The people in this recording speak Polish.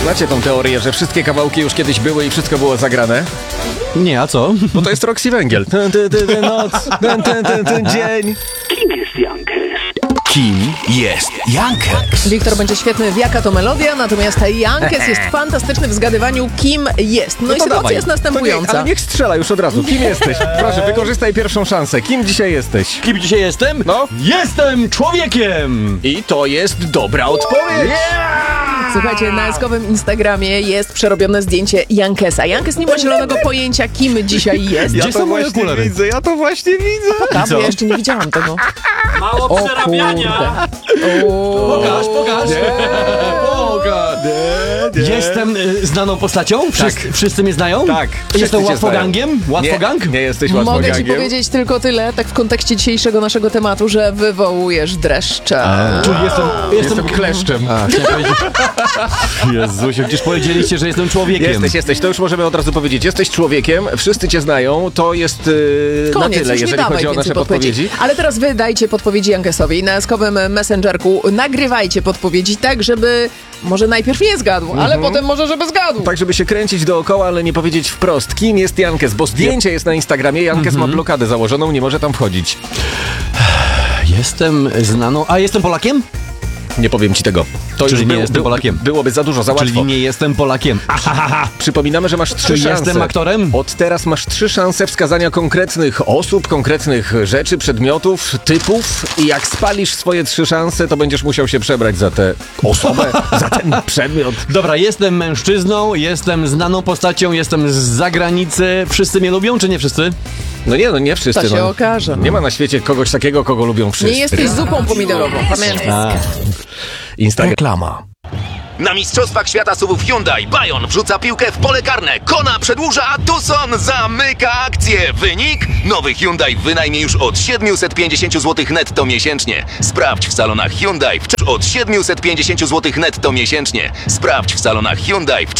Znacie tą teorię, że wszystkie kawałki już kiedyś były i wszystko było zagrane? Nie, a co? Bo to jest Roxy Węgiel. Noc, dzień. Kim jest Jankes? Wiktor będzie świetny w jaka to melodia, natomiast Jankes jest fantastyczny w zgadywaniu, kim jest. No i to sytuacja dawaj. jest To następująca. ale niech strzela już od razu. Kim jesteś? Proszę, wykorzystaj pierwszą szansę. Kim dzisiaj jesteś? Kim dzisiaj jestem? No. Jestem człowiekiem! I to jest dobra odpowiedź. Słuchajcie, na eskowym Instagramie jest przerobione zdjęcie Jankesa. Jankes nie ma zielonego pojęcia, kim dzisiaj jest. Gdzie są moje okulary? widzę, ja to właśnie widzę. Pokaż, bo ja jeszcze nie widziałam tego. Mało O przerabiania. Pokaż! Pokaż! Jestem znaną postacią? Wszyscy mnie znają? Tak, wszyscy Jestem cię łatwogangiem? Łatwogang? Nie jesteś Mogę ci łatwogangiem. powiedzieć tylko tyle, tak w kontekście dzisiejszego naszego tematu, że wywołujesz dreszcze. Czyli jestem kleszczem. chciałem powiedzieć... Jezusie, przecież powiedzieliście, że jestem człowiekiem. Jesteś. To już możemy od razu powiedzieć. Jesteś człowiekiem, wszyscy cię znają. To jest na Koniec, tyle, już nie jeżeli dawaj chodzi o więcej nasze podpowiedzi. Ale teraz wy dajcie podpowiedzi Jankesowi. Na eskowym Messengerku nagrywajcie podpowiedzi tak, żeby może najpierw nie zgadł, ale potem może żeby zgadł. Tak, żeby się kręcić dookoła, ale nie powiedzieć wprost, kim jest Jankes, bo zdjęcie jest na Instagramie, Jankes ma blokadę założoną, nie może tam wchodzić. Jestem znaną... A jestem Polakiem? Nie powiem ci tego. To Czyli już nie jestem Polakiem. Byłoby za dużo, za łatwo. Czyli nie jestem Polakiem. Przypominamy, że masz 3 Czy szanse. jestem aktorem? Od teraz masz 3 szanse wskazania konkretnych osób, konkretnych rzeczy, przedmiotów, typów i jak spalisz swoje 3 szanse, to będziesz musiał się przebrać za tę osobę, za ten przedmiot. Dobra, jestem mężczyzną, jestem znaną postacią, jestem z zagranicy. Wszyscy mnie lubią, czy nie wszyscy? No nie wszyscy. To się okaże. Nie ma na świecie kogoś takiego, kogo lubią wszyscy. Nie jesteś zupą pomidorową, pamiętaj. Instagram. Reklama. Na Mistrzostwach Świata SUV-ów Hyundai Bayon wrzuca piłkę w pole karne. Kona przedłuża, a Tucson zamyka akcję. Wynik? Nowy Hyundai w wynajmie już od 750 zł netto miesięcznie. Sprawdź w salonach Hyundai od 750 zł netto miesięcznie. Sprawdź w salonach Hyundai